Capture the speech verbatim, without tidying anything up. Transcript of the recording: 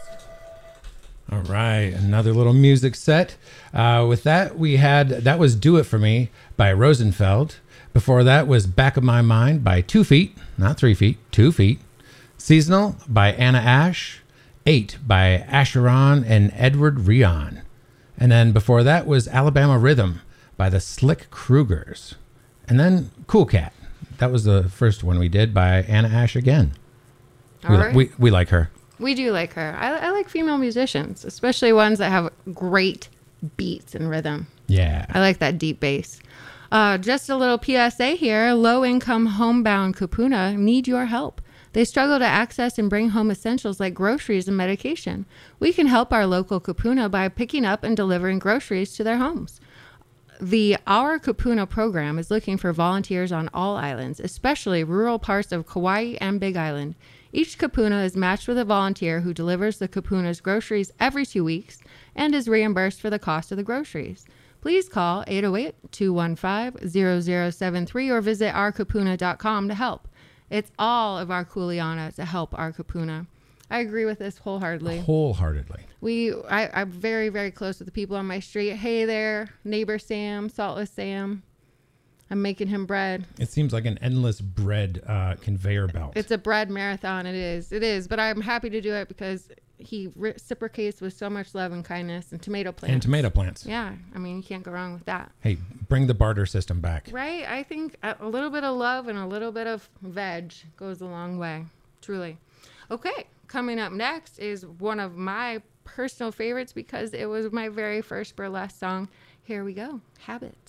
All right, another little music set. Uh, with that, we had, that was Do It For Me by Rosenfeld. Before that was Back of My Mind by Two Feet, not Three Feet, Two Feet. Seasonal by Anna Ash. Eight by Asheron and Edward Rion. And then before that was Alabama Rhythm by the Slick Krugers. And then Cool Cat. That was the first one we did by Anna Ash again. All we, right. we, we like her. We do like her. I, I like female musicians, especially ones that have great beats and rhythm. Yeah. I like that deep bass. Uh, just a little P S A here. Low-income homebound Kupuna need your help. They struggle to access and bring home essentials like groceries and medication. We can help our local Kupuna by picking up and delivering groceries to their homes. The Our Kupuna program is looking for volunteers on all islands, especially rural parts of Kauai and Big Island. Each Kupuna is matched with a volunteer who delivers the Kupuna's groceries every two weeks and is reimbursed for the cost of the groceries. Please call eight oh eight, two one five, zero zero seven three or visit our kupuna dot com to help. It's all of our Kuleana to help our Kupuna. I agree with this wholeheartedly. Wholeheartedly. We, I, I'm very, very close with the people on my street. Hey there, neighbor Sam, Saltless Sam. I'm making him bread. It seems like an endless bread uh, conveyor belt. It's a bread marathon. It is. It is. But I'm happy to do it because he reciprocates with so much love and kindness and tomato plants. And tomato plants. Yeah. I mean, you can't go wrong with that. Hey, bring the barter system back. Right? I think a little bit of love and a little bit of veg goes a long way. Truly. Okay. Coming up next is one of my personal favorites because it was my very first burlesque song. Here we go. Habit.